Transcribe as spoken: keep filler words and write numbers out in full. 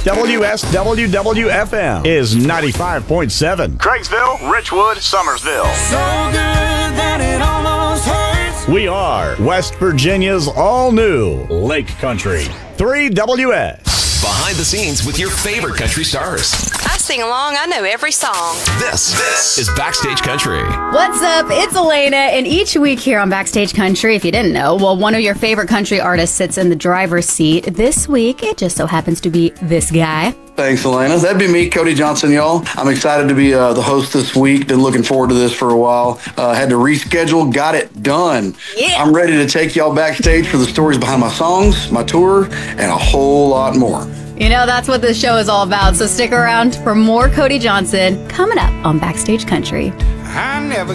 W S W W F M is ninety-five point seven. Craigsville, Richwood, Summersville. So good that it almost hurts. We are West Virginia's all-new Lake Country. three W S. Behind the scenes with your favorite country stars. I sing along. I know every song. This, this is Backstage Country. What's up? It's Elena, and each week here on Backstage Country, if you didn't know, well, one of your favorite country artists sits in the driver's seat. This week, it just so happens to be this guy. Thanks, Elena. That'd be me, Cody Johnson, y'all. I'm excited to be uh, the host this week. Been looking forward to this for a while. Uh, had to reschedule, got it done. Yeah. I'm ready to take y'all backstage for the stories behind my songs, my tour, and a whole lot more. You know, that's what this show is all about, so stick around for more Cody Johnson coming up on Backstage Country. I never